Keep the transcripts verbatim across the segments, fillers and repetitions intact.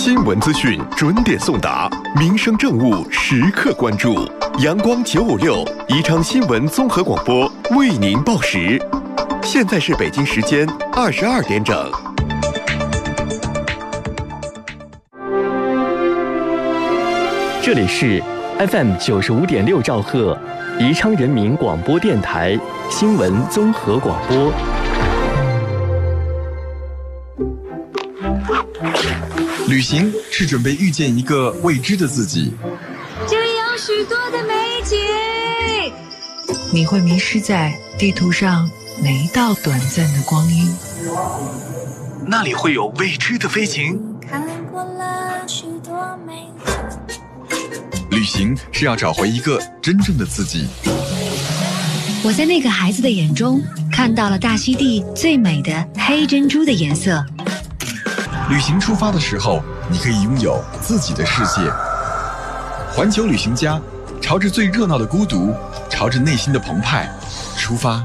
新闻资讯准点送达，民生政务时刻关注。阳光九五六宜昌新闻综合广播为您报时。现在是北京时间二十二点整。 这里是 F M 九十五点六兆赫，宜昌人民广播电台新闻综合广播。 旅行是准备遇见一个未知的自己， 这里有许多的美景， 你会迷失在地图上每一道短暂的光阴。 那里会有未知的飞行。 看过了许多美景。 旅行是要找回一个真正的自己。 我在那个孩子的眼中看到了大溪地最美的黑珍珠的颜色。 旅行出发的时候，你可以拥有自己的世界。环球旅行家，朝着最热闹的孤独，朝着内心的澎湃出发。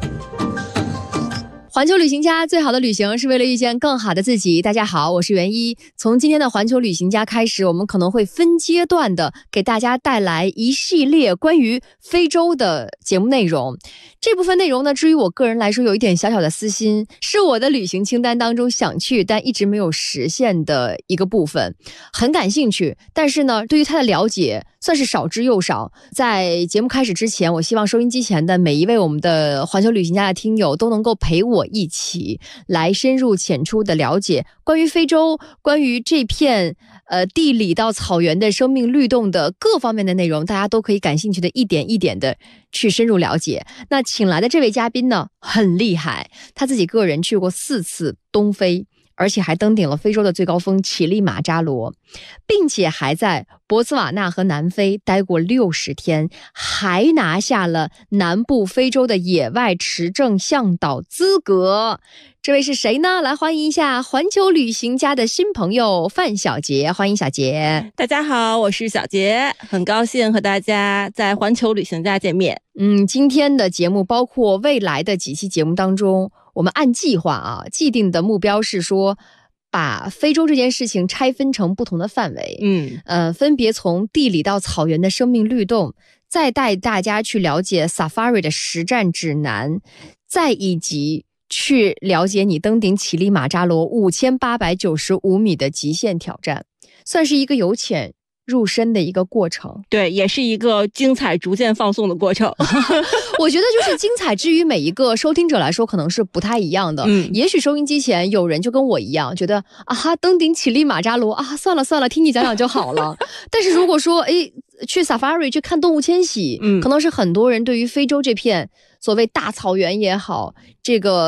环球旅行家，最好的旅行是为了遇见更好的自己。大家好，我是袁一。从今天的环球旅行家开始，我们可能会分阶段的给大家带来一系列关于非洲的节目内容。这部分内容呢，至于我个人来说有一点小小的私心，是我的旅行清单当中想去但一直没有实现的一个部分，很感兴趣，但是呢，对于它的了解算是少之又少。在节目开始之前，我希望收音机前的每一位我们的环球旅行家的听友都能够陪我一起来深入浅出的了解关于非洲，关于这片呃地理到草原的生命律动的各方面的内容，大家都可以感兴趣的一点一点的去深入了解。那请来的这位嘉宾呢，很厉害，他自己个人去过四次东非，而且还登顶了非洲的最高峰乞力马扎罗，并且还在博茨瓦纳和南非待过六十天，还拿下了南部非洲的野外持证向导资格。这位是谁呢？来欢迎一下环球旅行家的新朋友范小杰，欢迎小杰。 大家好，我是小杰，很高兴和大家在环球旅行家见面。 嗯，今天的节目包括未来的几期节目当中，我们按计划啊，既定的目标是说把非洲这件事情拆分成不同的范围，嗯，呃，分别从地理到草原的生命律动，再带大家去了解 Safari 的实战指南，再以及去了解你登顶乞力马扎罗五千八百九十五米的极限挑战，算是一个由浅入深的一个过程。 对，也是一个精彩逐渐放送的过程。 我觉得就是精彩之于每一个收听者来说可能是不太一样的。嗯，也许收音机前有人就跟我一样觉得啊哈，登顶乞力马扎罗啊，算了算了，听你讲讲就好了。但是如果说诶去 Safari 去看动物迁徙，嗯，可能是很多人对于非洲这片所谓大草原也好，这个